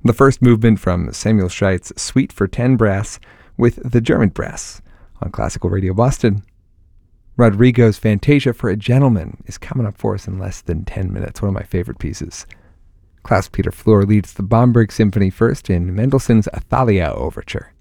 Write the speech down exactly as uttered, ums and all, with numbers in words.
The first movement from Samuel Scheit's Suite for Ten Brass with the German Brass on Classical Radio Boston. Rodrigo's Fantasia for a Gentleman is coming up for us in less than ten minutes, one of my favorite pieces. Klaus Peter Fleur leads the Bomberg Symphony first in Mendelssohn's Athalia Overture.